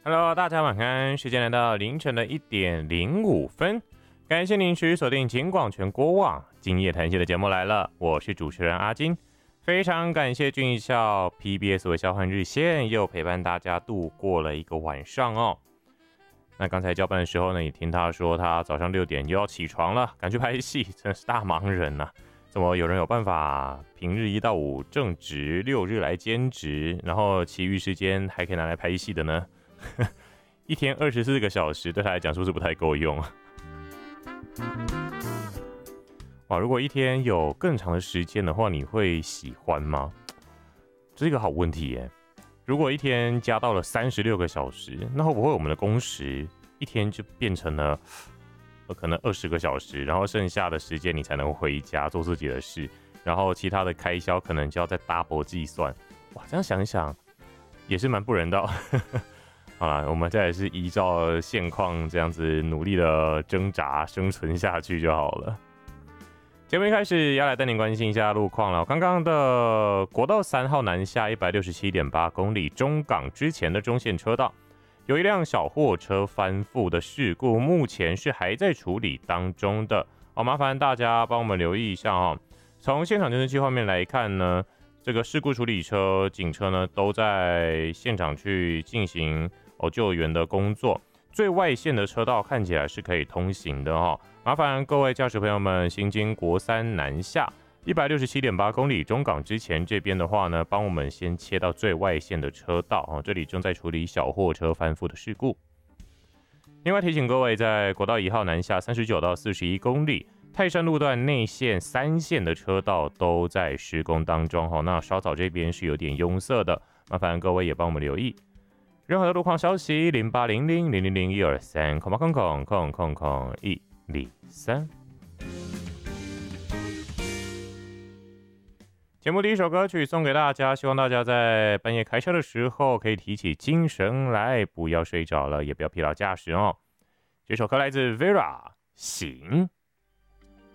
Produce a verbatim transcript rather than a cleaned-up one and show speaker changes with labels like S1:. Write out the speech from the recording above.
S1: Hello， 大家晚安，时间来到凌晨的一点零五分，感谢您持续锁定警广全国网今夜谈戏的节目来了，我是主持人阿金，非常感谢俊逸校 P B S 微交换日线又陪伴大家度过了一个晚上哦。那刚才交班的时候呢，也听他说他早上六点又要起床了，赶去拍戏，真是大忙人啊！怎么有人有办法平日一到五正职，六日来兼职，然后其余时间还可以拿来拍戏的呢？一天二十四个小时对他来讲是不是不太够用？哇，如果一天有更长的时间的话，你会喜欢吗？这是一个好问题耶。如果一天加到了三十六个小时，那会不会我们的工时一天就变成了可能二十个小时，然后剩下的时间你才能回家做自己的事，然后其他的开销可能就要再 double 计算。哇，这样想一想也是蛮不人道。好啦，我们再来是依照现况这样子努力的挣扎生存下去就好了。节目一开始要来带您关心一下路况了。刚刚的国道三号南下 一百六十七点八 公里中港之前的中线车道，有一辆小货车翻覆的事故，目前是还在处理当中的。好，麻烦大家帮我们留意一下哦。从现场监视器画面来看呢，这个事故处理车、警车呢都在现场去进行哦救援的工作。最外线的车道看起来是可以通行的哦。麻烦各位驾驶朋友们，行经国三南下 一百六十七点八 公里中港之前这边的话呢，帮我们先切到最外线的车道哦，这里正在处理小货车翻覆的事故。另外提醒各位，在国道一号南下三十九到四十一公里泰山路段内线三线的车道都在施工当中哦，那稍早这边是有点拥塞的，麻烦各位也帮我们留意。任何的路况消息，零八零零零零零一二三空八空空空空空一零三。节目第一首歌曲送给大家，希望大家在半夜开车的时候可以提起精神来，不要睡着了，也不要疲劳驾驶哦。这首歌来自 Vera 醒。